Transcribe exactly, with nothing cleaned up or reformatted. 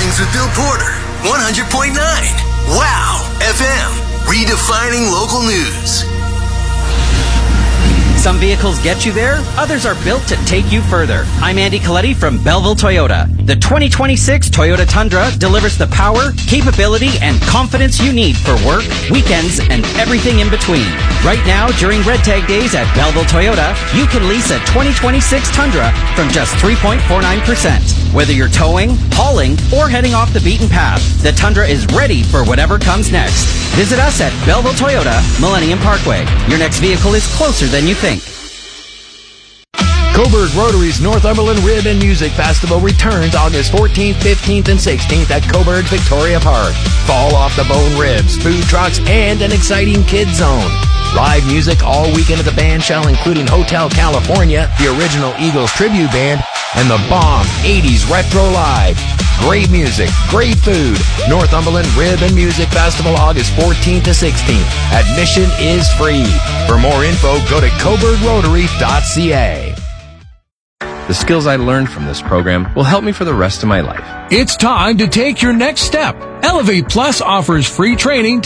Mornings with Bill Porter, one hundred point nine. Wow, F M, redefining local news. Some vehicles get you there, others are built to take you further. I'm Andy Coletti from Belleville Toyota. The twenty twenty-six Toyota Tundra delivers the power, capability, and confidence you need for work, weekends, and everything in between. Right now, during Red Tag Days at Belleville Toyota, you can lease a twenty twenty-six Tundra from just three point four nine percent. Whether you're towing, hauling, or heading off the beaten path, the Tundra is ready for whatever comes next. Visit us at Belleville Toyota, Millennium Parkway. Your next vehicle is closer than you think. Coburg Rotary's Northumberland Rib and Music Festival returns August fourteenth, fifteenth, and sixteenth at Coburg Victoria Park. Fall off the bone ribs, food trucks, and an exciting kids zone. Live music all weekend at the band shell, including Hotel California, the original Eagles tribute band, and the bomb eighties Retro Live. Great music, great food. Northumberland Rib and Music Festival August fourteenth to sixteenth. Admission is free. For more info, go to coburg rotary dot c a. The skills I learned from this program will help me for the rest of my life. It's time to take your next step. Elevate Plus offers free training